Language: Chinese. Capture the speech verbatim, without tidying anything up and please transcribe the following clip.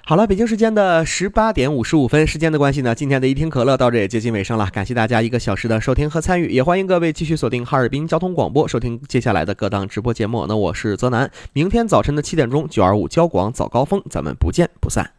好了，北京时间的十八点五十五分，时间的关系呢，今天的一听可乐到这也接近尾声了，感谢大家一个小时的收听和参与，也欢迎各位继续锁定哈尔滨交通广播，收听接下来的各档直播节目。那我是泽南，明天早晨的七点钟，九二五交广早高峰，咱们不见不散。